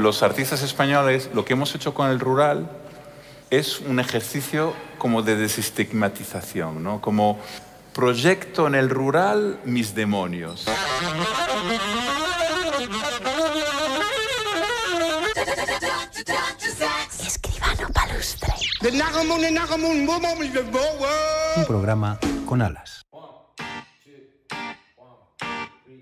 los artistas españoles, lo que hemos hecho con el rural es un ejercicio como de desestigmatización, ¿no? Como proyecto en el rural mis demonios. Escribano Palustre. Un programa con alas.